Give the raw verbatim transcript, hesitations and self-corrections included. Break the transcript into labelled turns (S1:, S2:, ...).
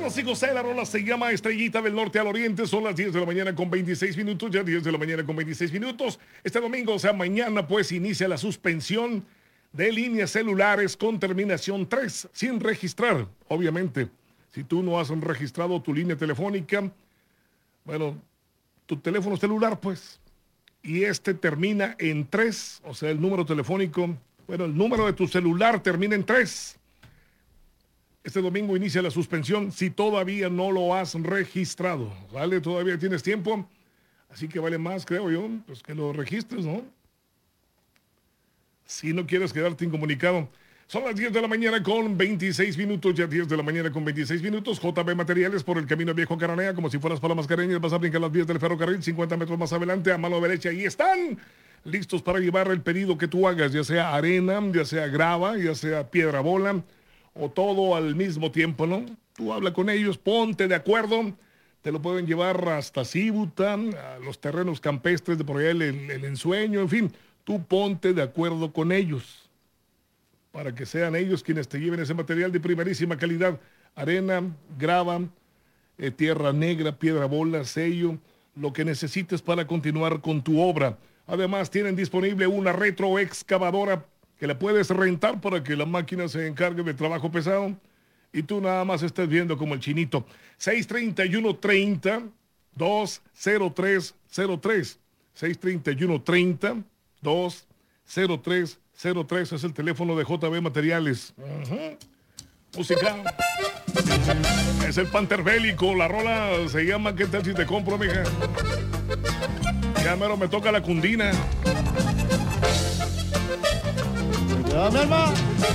S1: Carlos y José, la rola se llama Estrellita del Norte al Oriente. Son las diez de la mañana con veintiséis minutos. Ya diez de la mañana con veintiséis minutos. Este domingo, o sea, mañana, pues inicia la suspensión de líneas celulares con terminación tres, sin registrar, obviamente. Si tú no has registrado tu línea telefónica, bueno, tu teléfono celular, pues, y este termina en tres, o sea, el número telefónico, bueno, el número de tu celular termina en tres. Este domingo inicia la suspensión si todavía no lo has registrado, ¿vale? Todavía tienes tiempo, así que vale más, creo yo, pues que lo registres, ¿no? Si no quieres quedarte incomunicado. Son las diez de la mañana con veintiséis minutos, ya diez de la mañana con veintiséis minutos. J B Materiales por el camino Viejo Caranea, como si fueras para las Mascareñas, vas a brincar las vías del ferrocarril, cincuenta metros más adelante, a mano derecha, y están listos para llevar el pedido que tú hagas, ya sea arena, ya sea grava, ya sea piedra bola, o todo al mismo tiempo, ¿no? Tú habla con ellos, ponte de acuerdo, te lo pueden llevar hasta Cibuta, a los terrenos campestres de por allá, el, el ensueño, en fin, tú ponte de acuerdo con ellos, para que sean ellos quienes te lleven ese material de primerísima calidad, arena, grava, eh, tierra negra, piedra bola, sello, lo que necesites para continuar con tu obra. Además, tienen disponible una retroexcavadora que la puedes rentar para que la máquina se encargue del trabajo pesado y tú nada más estés viendo como el chinito. seis treinta y uno treinta, dos cero tres cero tres. seis treinta y uno treinta, dos cero tres cero tres es el teléfono de J B Materiales. Uh-huh. Música. Es el Panther Bélico. La rola se llama ¿Qué tal si te compro, mija? Ya mero me toca la cundina.
S2: ¡Ya, mi alma!